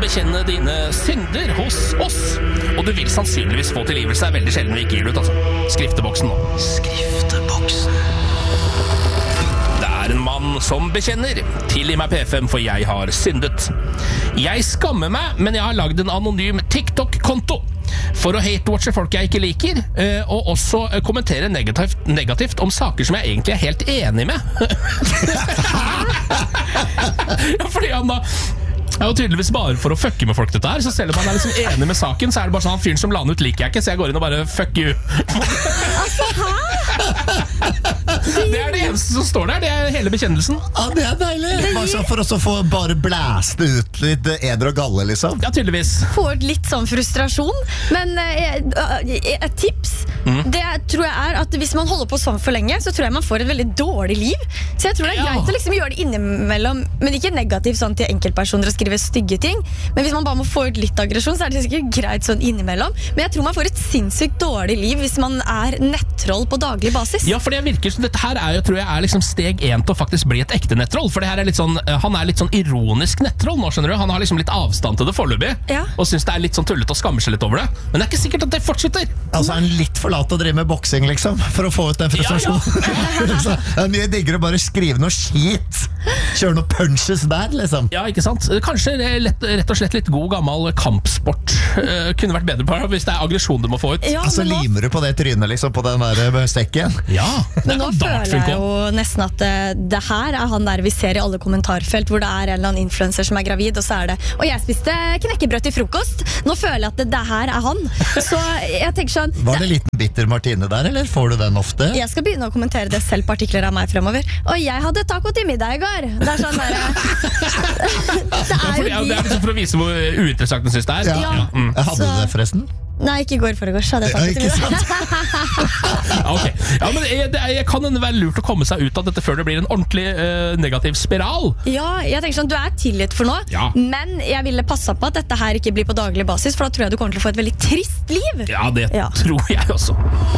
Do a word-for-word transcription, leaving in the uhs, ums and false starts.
bekjenne dine synder hos oss. Og du vil sannsynligvis få tilgivelse. Det er veldig sjelden vi ikke gir det ut, altså. Skrifteboksen nå. Skrifteboksen. Det er en mann som bekjenner. Tilgi meg P fem, for jeg har syndet. Jeg skammer meg, men jeg har lagd en anonym TikTok-konto for å hate-watche folk jeg ikke liker, og også kommentere negativt, negativt om saker som jeg egentlig er helt enig med. Ja, fordi han da er jo tydeligvis bare for å fucke med folk dette her. Så selv om han er liksom enig med saken, så er det bare sånn, han fyren som la den ut liker jeg ikke, så jeg går inn og bare fuck you. Altså, hæ? Det er det eneste som står der. Det er hele bekjennelsen. Ja, det er deilig. Bare sånn for oss å få bare blæste ut litt eder og galle, liksom. Ja, tydeligvis. Får litt sånn frustrasjon. Men eh, et tips, mm. det tror jeg er at hvis man holder på sånn for lenge, så tror jeg man får et veldig dårlig liv. Så jeg tror det er Ja. greit å liksom gjøre det innimellom, men ikke negativt sånn til enkeltpersoner og skrive stygge ting. Men hvis man bare må få ut litt aggresjon, så er det sikkert greit sånn innimellom. Men jeg tror man får et sinnssykt dårlig liv hvis man er nettroll på daglig basis. Ja, for det virker som dette her er jo, tror jeg, er liksom steg én til å faktisk bli et ekte nettroll. For det her er litt sånn, han er litt sånn ironisk nettroll nå, skjønner du. Han har liksom litt avstand til det foreløpig, Ja. og synes det er litt sånn tullete og skammer seg litt over det. Men det er ikke sikkert at det fortsetter. Altså er han litt for lat å drive med boksing, liksom, for å få ut den frustrasjonen. Ja, ja. Det er mye diggere å bare skrive noe skit. Kjøre noen punches der, liksom. Ja, ikke sant? Kanskje lett, rett og slett litt god gammel kampsport uh, kunne vært bedre på hvis det er aggresjon du må få ut. Ja, Altså men nå, limer du på det trynet, liksom, på den der stekken. Ja, det men nå er føler jeg jo nesten at det, det her er han der vi ser i alle kommentarfelt, hvor det er en eller annen influencer som er gravid, og så er det og jeg spiste knekkebrød til frokost. Nå føler jeg at det, det her er han. Så jeg tenker sånn Var det liten bitter Martine der, eller får du den ofte? Jeg skal begynne å kommentere det selv på artikler av meg fremover. Og jeg hadde taco til middag i går. Det er sånn der Det Ja, er for, jo ja, det er de liksom for å vise hvor uinteressant den synes det er. Ja. Ja. Mm. Jeg hadde Så- det, forresten. Nei, ikke i går foregårs hadde jeg Ja, taco til ikke middag. Ja, ok. Ja, men jeg, det, jeg kan være lurt å komme seg ut av dette før det blir en ordentlig uh, negativ spiral. Ja, jeg tenker sånn, du er tilgitt for nå, Ja. men jeg ville passe på at dette her ikke blir på daglig basis, for da tror jeg du kommer til å få et veldig trist liv. Ja, det Ja. tror jeg også.